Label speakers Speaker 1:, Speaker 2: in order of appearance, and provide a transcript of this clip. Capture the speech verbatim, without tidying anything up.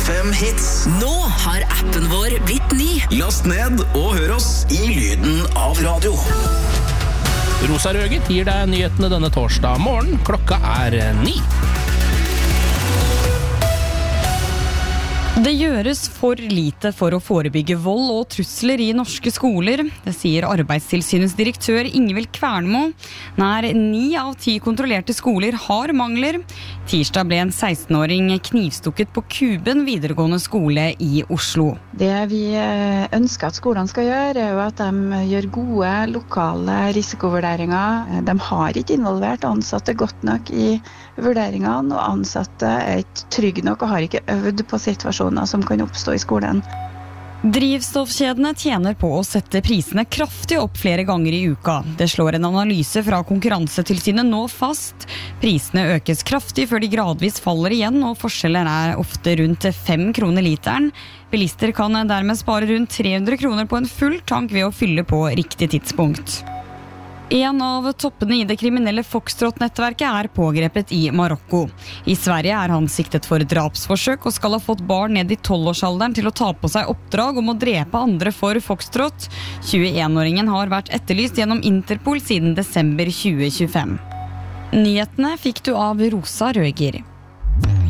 Speaker 1: F M Hits.
Speaker 2: Nå har appen vår blitt ny.
Speaker 1: Last ned og hør oss i lyden av radio.
Speaker 3: Rosa Røget gir deg nyhetene denne torsdag morgen. Klokka er ni.
Speaker 4: Det gjøres for lite for å forebygge vold og trusler i norske skoler. Det sier Arbeidstilsynets direktør Ingvild Kvernmo. Nær ni av ti kontrollerte skoler har mangler. Tirsdag ble en seksten-åring knivstukket på Kuben videregående skole i Oslo.
Speaker 5: Det vi ønsker at skolene skal gjøre, er jo at de gjør gode lokale risikovurderinger. De har ikke involvert ansatte godt nok i vurderingene, og ansatte er ikke trygge nok og har ikke øvd på situasjoner som kan oppstå i skolen.
Speaker 4: Drivstoffkjedene tjener på å sette prisene kraftig opp flere ganger i uka. Det slår en analyse fra Konkurransetilsynet nå fast. Prisene økes kraftig før de gradvis faller igjen, og forskjellen er ofte rundt fem kroner literen. Bilister kan dermed spare rundt tre hundre kroner på en full tank ved å fylle på riktig tidspunkt. En av toppene i det kriminelle Foxtrot-nettverket er pågrepet i Marokko. I Sverige er han siktet for drapsforsøk og skal ha fått barn ned i tolv-årsalderen til å ta på seg oppdrag om å drepe andre for Foxtrot. tjueen-åringen har vært etterlyst gjennom Interpol siden desember tjue tjuefem. Nyhetene fikk du av Rosa Røger.